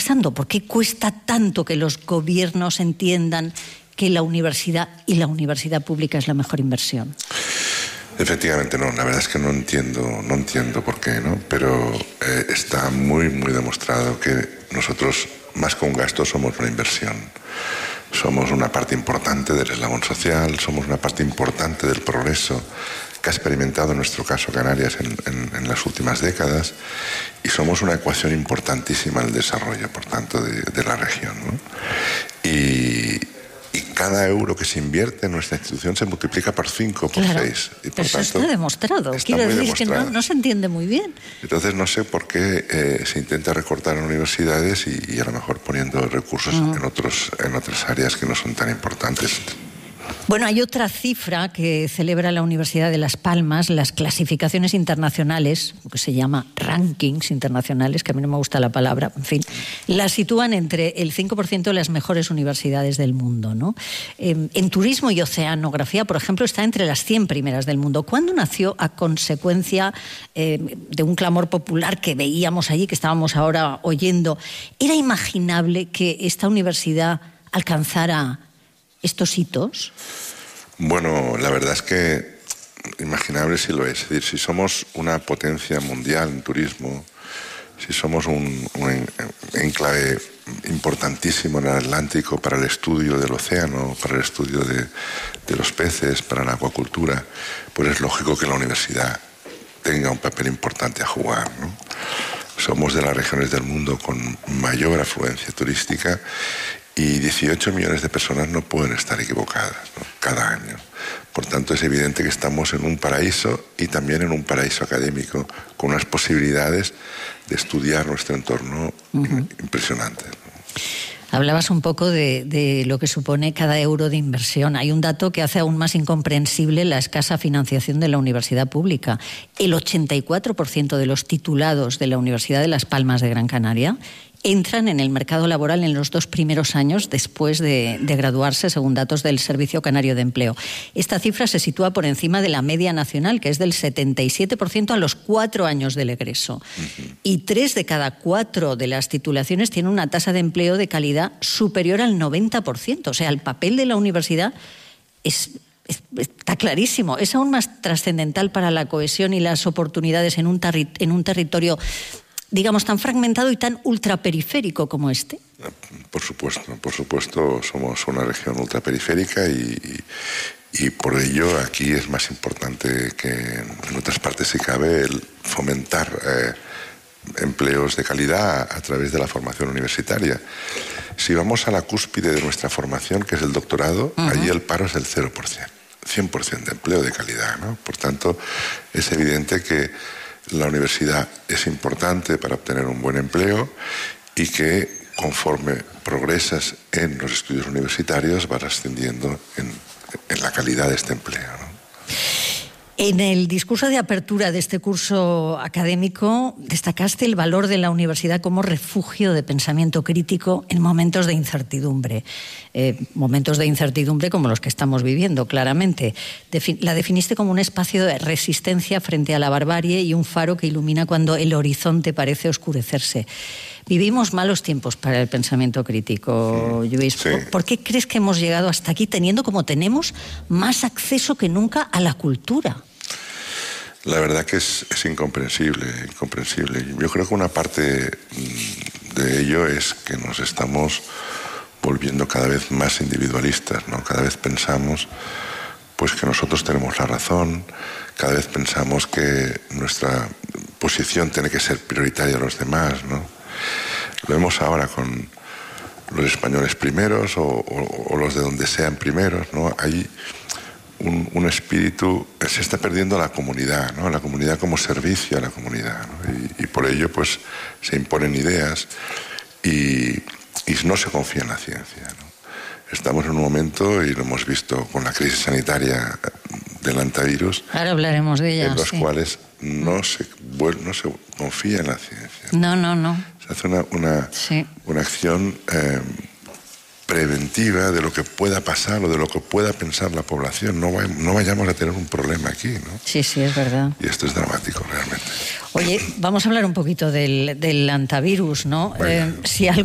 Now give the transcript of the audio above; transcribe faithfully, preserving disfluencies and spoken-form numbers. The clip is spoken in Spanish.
pasando? ¿Por qué cuesta tanto que los gobiernos entiendan que la universidad y la universidad pública es la mejor inversión? Efectivamente no, la verdad es que no entiendo, no entiendo por qué, ¿no? Pero eh, está muy, muy demostrado que nosotros, más que un gasto, somos una inversión. Somos una parte importante del eslabón social, somos una parte importante del progreso que ha experimentado en nuestro caso Canarias en, en, en las últimas décadas, y somos una ecuación importantísima al desarrollo, por tanto, de, de la región, ¿no? Y, y cada euro que se invierte en nuestra institución se multiplica por cinco, por claro, seis. Y por pero eso tanto, está demostrado. Está Quiero decir demostrado. que no, no se entiende muy bien. Entonces no sé por qué eh, se intenta recortar en universidades y, y a lo mejor poniendo recursos uh-huh. en, otros, en otras áreas que no son tan importantes. Bueno, hay otra cifra que celebra la Universidad de Las Palmas, las clasificaciones internacionales, que se llama rankings internacionales, que a mí no me gusta la palabra, en fin, las sitúan entre el cinco por ciento de las mejores universidades del mundo, ¿no? Eh, en turismo y oceanografía, por ejemplo, está entre las cien primeras del mundo. ¿Cuándo nació a consecuencia eh, de un clamor popular que veíamos allí, que estábamos ahora oyendo? ¿Era imaginable que esta universidad alcanzara estos hitos? Bueno, la verdad es que imaginable sí lo es. Es decir, si somos una potencia mundial en turismo, si somos un, un enclave importantísimo en el Atlántico para el estudio del océano, para el estudio de, de los peces, para la acuacultura, pues es lógico que la universidad tenga un papel importante a jugar, ¿no? Somos de las regiones del mundo con mayor afluencia turística y dieciocho millones de personas no pueden estar equivocadas, ¿no? Cada año. Por tanto, es evidente que estamos en un paraíso y también en un paraíso académico con unas posibilidades de estudiar nuestro entorno uh-huh. impresionantes, ¿no? Hablabas un poco de, de lo que supone cada euro de inversión. Hay un dato que hace aún más incomprensible la escasa financiación de la universidad pública. El ochenta y cuatro por ciento de los titulados de la Universidad de Las Palmas de Gran Canaria entran en el mercado laboral en los dos primeros años después de, de graduarse, según datos del Servicio Canario de Empleo. Esta cifra se sitúa por encima de la media nacional, que es del setenta y siete por ciento a los cuatro años del egreso. Uh-huh. Y tres de cada cuatro de las titulaciones tienen una tasa de empleo de calidad superior al noventa por ciento. O sea, el papel de la universidad es... está clarísimo, es aún más trascendental para la cohesión y las oportunidades en un, terri- en un territorio, digamos, tan fragmentado y tan ultraperiférico como este. Por supuesto, por supuesto, somos una región ultraperiférica y, y, y por ello aquí es más importante que en otras partes, si cabe, el fomentar eh, empleos de calidad a, a través de la formación universitaria. Si vamos a la cúspide de nuestra formación, que es el doctorado, uh-huh. allí el paro es del cero por ciento, cien por ciento de empleo de calidad, ¿no? Por tanto, es evidente que la universidad es importante para obtener un buen empleo y que conforme progresas en los estudios universitarios vas ascendiendo en, en la calidad de este empleo, ¿no? En el discurso de apertura de este curso académico destacaste el valor de la universidad como refugio de pensamiento crítico en momentos de incertidumbre. Eh, momentos de incertidumbre como los que estamos viviendo, claramente. Defi- la definiste como un espacio de resistencia frente a la barbarie y un faro que ilumina cuando el horizonte parece oscurecerse. Vivimos malos tiempos para el pensamiento crítico, Lluís. Sí. ¿Por, ¿Por qué crees que hemos llegado hasta aquí teniendo como tenemos más acceso que nunca a la cultura? La verdad que es, es incomprensible, incomprensible. Yo creo que una parte de ello es que nos estamos volviendo cada vez más individualistas, ¿no? Cada vez pensamos pues que nosotros tenemos la razón, cada vez pensamos que nuestra posición tiene que ser prioritaria a los demás, ¿no? Lo vemos ahora con los españoles primeros o, o, o los de donde sean primeros, ¿no? Hay un, un espíritu, se está perdiendo la comunidad, ¿no? La comunidad como servicio a la comunidad, ¿no? Y, y por ello pues se imponen ideas y, y no se confía en la ciencia, ¿no? Estamos en un momento, y lo hemos visto con la crisis sanitaria del antivirus, ahora hablaremos de ella, en los sí. cuales no se, bueno, no se confía en la ciencia. No, no, no. Se hace una, una, sí. una acción eh, preventiva de lo que pueda pasar o de lo que pueda pensar la población. No, vay, no vayamos a tener un problema aquí, ¿no? Sí, sí, es verdad. Y esto es dramático, realmente. Oye, vamos a hablar un poquito del, del antivirus, ¿no? Eh, si algo